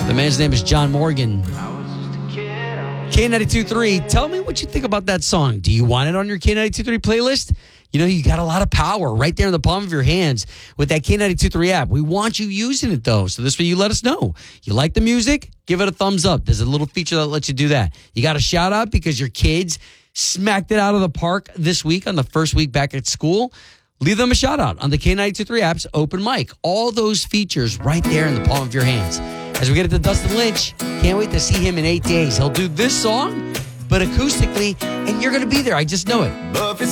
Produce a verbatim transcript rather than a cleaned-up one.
The man's name is John Morgan. K ninety-two point three, tell me what you think about that song. Do you want it on your K ninety-two point three playlist? You know, you got a lot of power right there in the palm of your hands with that K ninety-two point three app. We want you using it, though. So this way you let us know. You like the music? Give it a thumbs up. There's a little feature that lets you do that. You got a shout out because your kids smacked it out of the park this week on the first week back at school. Leave them a shout out on the K ninety-two point three app's open mic. All those features right there in the palm of your hands. As we get into Dustin Lynch, can't wait to see him in eight days. He'll do this song, but acoustically, and you're going to be there. I just know it.